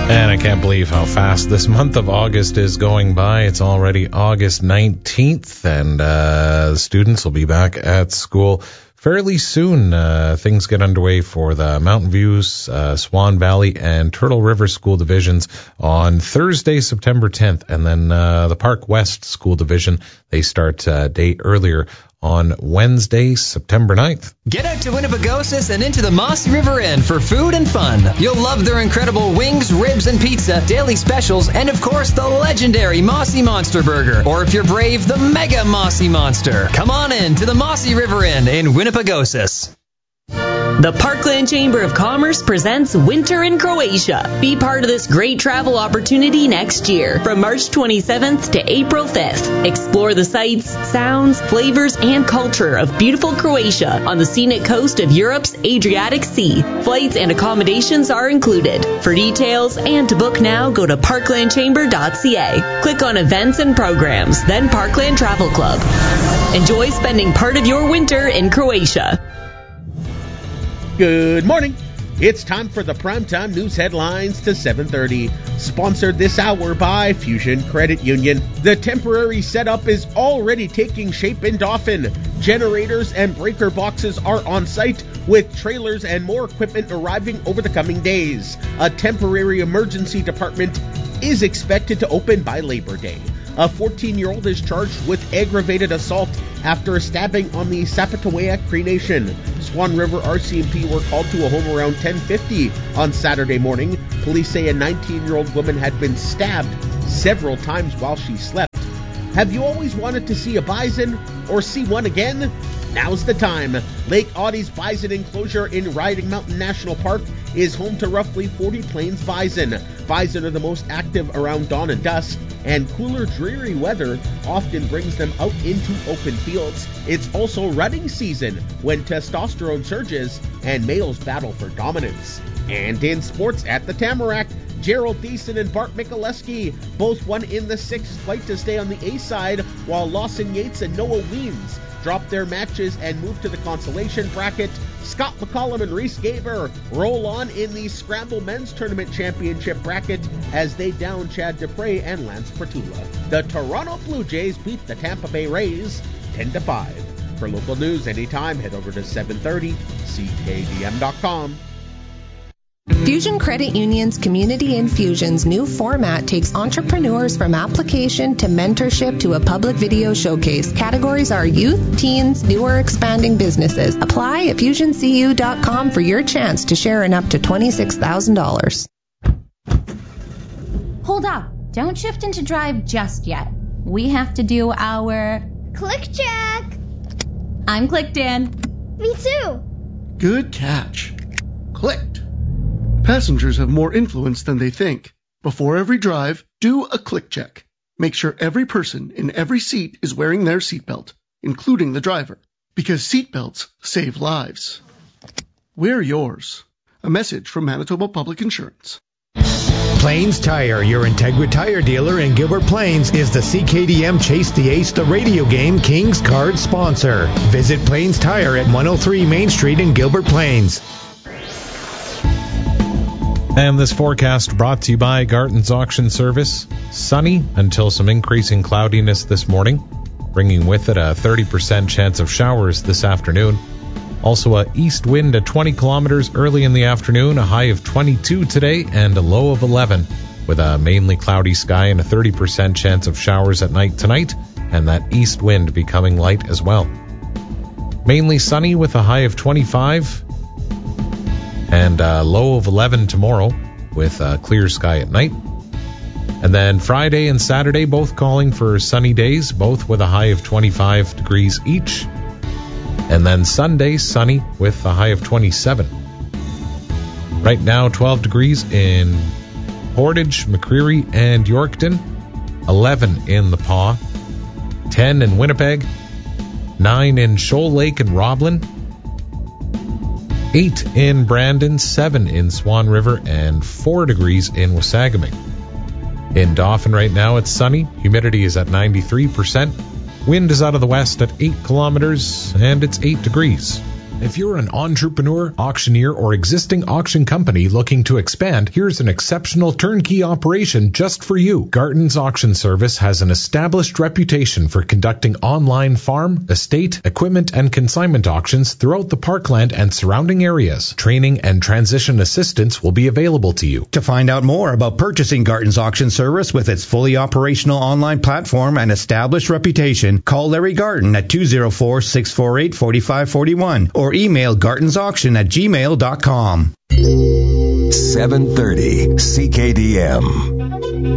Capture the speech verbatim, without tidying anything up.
And I can't believe how fast this month of August is going by. It's already August nineteenth, and uh, students will be back at school fairly soon. Uh, things get underway for the Mountain Views, uh, Swan Valley, and Turtle River School Divisions on Thursday, September tenth. And then uh, the Park West School Division, they start a day earlier on Wednesday, September ninth. Get out to Winnipegosis and into the Mossy River Inn for food and fun. You'll love their incredible wings, ribs, and pizza, daily specials, and of course the legendary Mossy Monster Burger. Or if you're brave, the Mega Mossy Monster. Come on in to the Mossy River Inn in Winnipegosis. The Parkland Chamber of Commerce presents Winter in Croatia. Be part of this great travel opportunity next year from March twenty-seventh to April fifth. Explore the sights, sounds, flavors, and culture of beautiful Croatia on the scenic coast of Europe's Adriatic Sea. Flights and accommodations are included. For details and to book now, go to parkland chamber dot c a. Click on Events and Programs, then Parkland Travel Club. Enjoy spending part of your winter in Croatia. Good morning. It's time for the Primetime News Headlines to seven thirty. Sponsored this hour by Fusion Credit Union. The temporary setup is already taking shape in Dauphin. Generators and breaker boxes are on site, with trailers and more equipment arriving over the coming days. A temporary emergency department is expected to open by Labor Day. A fourteen-year-old is charged with aggravated assault after a stabbing on the Sapatawayak Cree Nation. Swan River R C M P were called to a home around ten fifty on Saturday morning. Police say a nineteen-year-old woman had been stabbed several times while she slept. Have you always wanted to see a bison or see one again? Now's the time. Lake Audie's Bison Enclosure in Riding Mountain National Park is home to roughly forty plains bison. Bison are the most active around dawn and dusk, and cooler, dreary weather often brings them out into open fields. It's also rutting season, when testosterone surges and males battle for dominance. And in sports at the Tamarack, Gerald Thiessen and Bart Mikuleski both won in the sixth fight to stay on the A side, while Lawson Yates and Noah Weems dropped their matches and moved to the consolation bracket. Scott McCollum and Reese Gaver roll on in the Scramble Men's Tournament Championship bracket as they down Chad Dupre and Lance Pertula. The Toronto Blue Jays beat the Tampa Bay Rays ten to five. For local news anytime, head over to seven thirty C K D M dot com. Fusion Credit Union's Community Infusion's new format takes entrepreneurs from application to mentorship to a public video showcase. Categories are youth, teens, new or expanding businesses. Apply at fusion c u dot com for your chance to share in up to twenty-six thousand dollars. Hold up. Don't shift into drive just yet. We have to do our... Click check. I'm clicked in. Me too. Good catch. Clicked. Passengers have more influence than they think. Before every drive, do a click check. Make sure every person in every seat is wearing their seatbelt, including the driver, because seatbelts save lives. Wear yours. A message from Manitoba Public Insurance. Plains Tire, your Integra Tire dealer in Gilbert Plains, is the C K D M Chase the Ace the radio game Kings card sponsor. Visit Plains Tire at one oh three Main Street in Gilbert Plains. And this forecast brought to you by Garton's Auction Service. Sunny until some increasing cloudiness this morning, bringing with it a thirty percent chance of showers this afternoon. Also a east wind at twenty kilometers early in the afternoon, a high of twenty-two today, and a low of eleven, with a mainly cloudy sky and a thirty percent chance of showers at night tonight, and that east wind becoming light as well. Mainly sunny with a high of twenty-five, and a low of eleven tomorrow, with a clear sky at night. And then Friday and Saturday both calling for sunny days, both with a high of twenty-five degrees each. And then Sunday, sunny with a high of twenty-seven. Right now, twelve degrees in Portage, McCreary, and Yorkton. eleven in the Paw. ten in Winnipeg. nine in Shoal Lake and Roblin. eight in Brandon. seven in Swan River. And four degrees in Wasagaming. In Dauphin right now, it's sunny. Humidity is at ninety-three percent. Wind is out of the west at eight kilometers, and it's eight degrees. If you're an entrepreneur, auctioneer, or existing auction company looking to expand, here's an exceptional turnkey operation just for you. Garton's Auction Service has an established reputation for conducting online farm, estate, equipment, and consignment auctions throughout the Parkland and surrounding areas. Training and transition assistance will be available to you. To find out more about purchasing Garton's Auction Service with its fully operational online platform and established reputation, call Larry Garton at two oh four, six four eight, four five four one or email gartonsauction at gmail dot com. seven thirty C K D M.